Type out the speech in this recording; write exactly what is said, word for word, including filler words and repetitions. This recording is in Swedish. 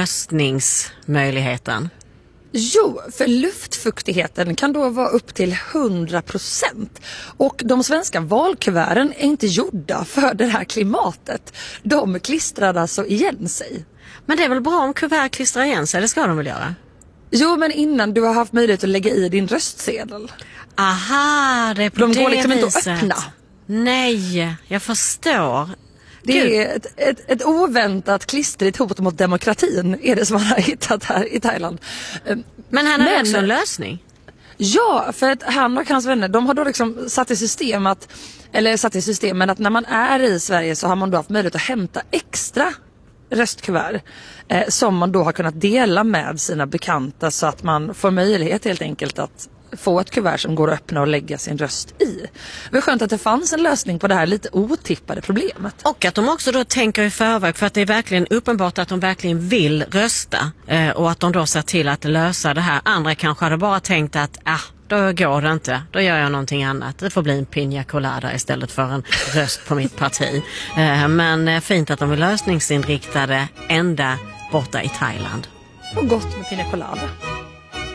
röstningsmöjligheten? Jo, för luftfuktigheten kan då vara upp till hundra procent. Och de svenska valkuverten är inte gjorda för det här klimatet. De klistrar alltså igen sig. Men det är väl bra om kuvert klistrar igen sig, det ska de väl göra? Jo, men innan du har haft möjlighet att lägga i din röstsedel. Aha, det är på de det går liksom viset. inte att öppna. Nej, jag förstår. Det Gud. är ett, ett, ett oväntat klistrigt hot mot demokratin är det som man har hittat här i Thailand. Men han har Men, också en lösning. Ja, för att han och hans vänner, de har då liksom satt i system att, eller satt i systemen att när man är i Sverige så har man då haft möjlighet att hämta extra röstkuvert eh, som man då har kunnat dela med sina bekanta så att man får möjlighet helt enkelt att få ett kuvert som går att öppna och lägga sin röst i. Det var skönt att det fanns en lösning på det här lite otippade problemet. Och att de också då tänker i förväg, för att det är verkligen uppenbart att de verkligen vill rösta eh, och att de då ser till att lösa det här. Andra kanske hade bara tänkt att ah, då går det inte, då gör jag någonting annat. Det får bli en piña colada istället för en röst på mitt parti. Eh, men eh, fint att de är lösningsinriktade ända borta i Thailand. Och gott med piña colada.